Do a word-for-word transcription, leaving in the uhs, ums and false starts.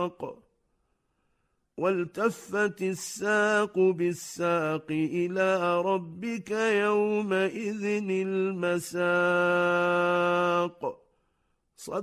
ساق والتفت الساق بالساق إلى ربك يومئذ المساق